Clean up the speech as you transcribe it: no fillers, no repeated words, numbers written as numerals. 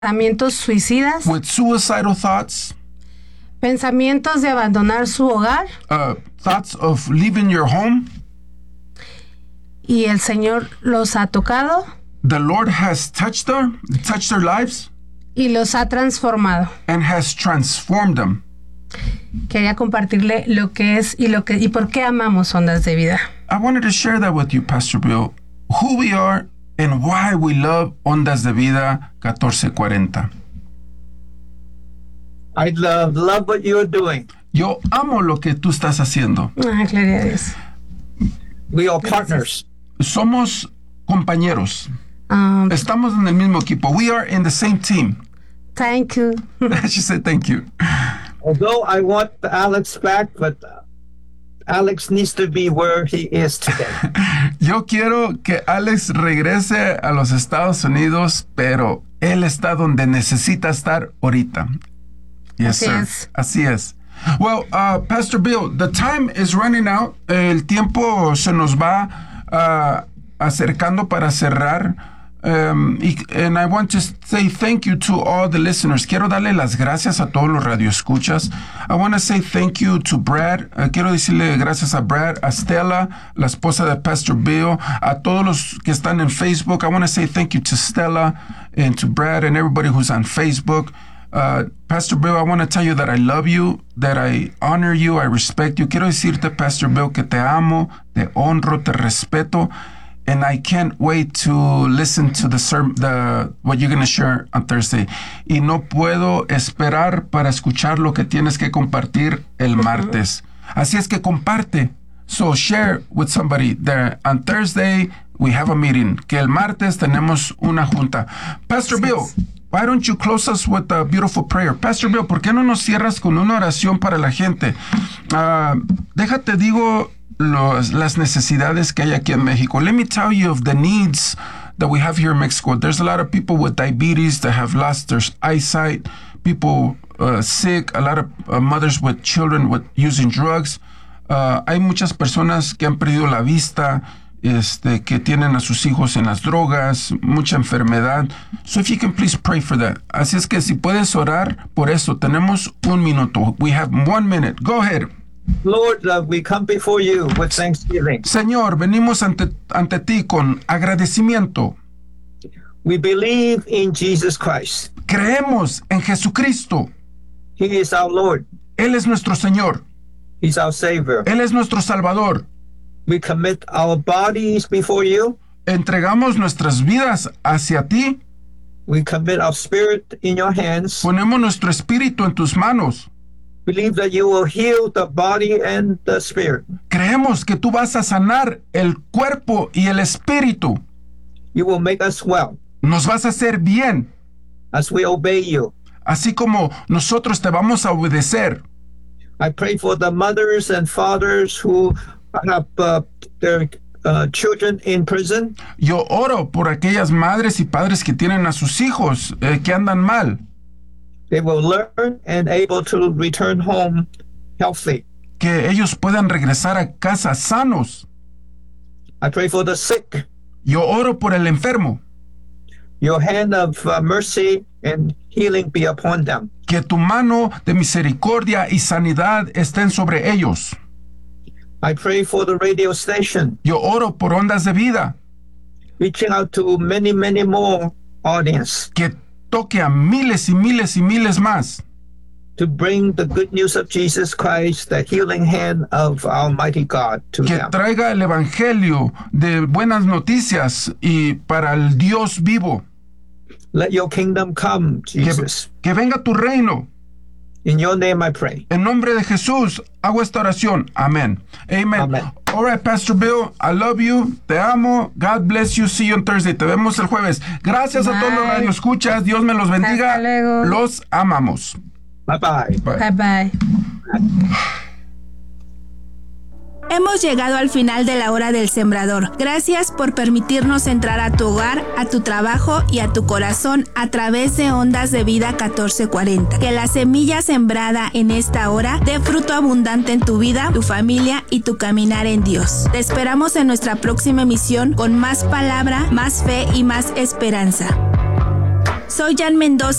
Pensamientos suicidas, with suicidal thoughts, pensamientos de abandonar su hogar, thoughts of leaving your home. y el Señor los ha tocado The Lord has touched their lives y los ha transformado. and has transformed them. Quería compartirle lo que es y por qué amamos Ondas de Vida. I wanted to share that with you, Pastor Bill, who we are and why we love Ondas de Vida 1440. I love what you're doing. Yo amo lo que tú estás haciendo. Gloria a Dios. We are partners. Somos compañeros. Um, Estamos en el mismo equipo. We are in the same team. Thank you. She said thank you. Although I want Alex back, but Alex needs to be where he is today. Yo quiero que Alex regrese a los Estados Unidos, pero él está donde necesita estar ahorita. Yes, Así sir. es. Así es. Well, Pastor Bill, the time is running out. El tiempo se nos va acercando para cerrar. And I want to say thank you to all the listeners. Quiero darle las gracias a todos los radioescuchas. I want to say thank you to Brad. Quiero decirle gracias a Brad, a Stella, la esposa de Pastor Bill, a todos los que están en Facebook. I want to say thank you to Stella and to Brad and everybody who's on Facebook. Pastor Bill, I want to tell you that I love you, that I honor you, I respect you. Quiero decirte, Pastor Bill, que te amo, te honro, te respeto. And I can't wait to listen to what you're going to share on Thursday. Y no puedo esperar para escuchar lo que tienes que compartir el martes. Así es que comparte. So share with somebody there. On Thursday, we have a meeting. Que el martes tenemos una junta. Pastor Bill, why don't you close us with a beautiful prayer? Pastor Bill, ¿por qué no nos cierras con una oración para la gente? Déjate digo las necesidades que hay aquí en Mexico. Let me tell you of the needs that we have here in Mexico. There's a lot of people with diabetes that have lost their eyesight, people sick, a lot of mothers with children with using drugs. Hay muchas personas que han perdido la vista, que tienen a sus hijos en las drogas, mucha enfermedad. So if you can please pray for that. Así es que si puedes orar por eso, tenemos un minuto. We have 1 minute. Go ahead. Lord, we come before you with thanksgiving. Señor, venimos ante ti con agradecimiento. We believe in Jesus Christ. Creemos en Jesucristo. He is our Lord. Él es nuestro Señor. He's our Savior. Él es nuestro Salvador. We commit our bodies before you. Entregamos nuestras vidas hacia ti. We commit our spirit in your hands. Ponemos nuestro espíritu en tus manos. Believe that you will heal the body and the spirit. Creemos que tú vas a sanar el cuerpo y el espíritu. You will make us well Nos vas a hacer bien, as we obey you. así como nosotros te vamos a obedecer. I pray for the mothers and fathers who have their children in prison. Yo oro por aquellas madres y padres que tienen a sus hijos que andan mal. They will learn and able to return home healthy. Que ellos puedan regresar a casa sanos. I pray for the sick. Yo oro por el enfermo. Your hand of mercy and healing be upon them. Que tu mano de misericordia y sanidad estén sobre ellos. I pray for the radio station, Yo oro por Ondas de Vida. reaching out to many, many more audience Que toque a miles y miles y miles más. to bring the good news of Jesus Christ, the healing hand of Almighty God to Que them. traiga el evangelio de buenas noticias y para el Dios vivo. Let your kingdom come, Jesus. Que venga tu reino. In your name I pray. En nombre de Jesús hago esta oración. Amén. Amen. Amen. All right, Pastor Bill, I love you. Te amo. God bless you. See you on Thursday. Te vemos el jueves. Gracias a todos los Bye. radioescuchas. Dios me los bendiga. Hasta luego. Los amamos. Bye-bye. Bye bye. Hemos llegado al final de la hora del sembrador. Gracias por permitirnos entrar a tu hogar, a tu trabajo y a tu corazón a través de Ondas de Vida 1440. Que la semilla sembrada en esta hora dé fruto abundante en tu vida, tu familia y tu caminar en Dios. Te esperamos en nuestra próxima emisión con más palabra, más fe y más esperanza. Soy Jan Mendoza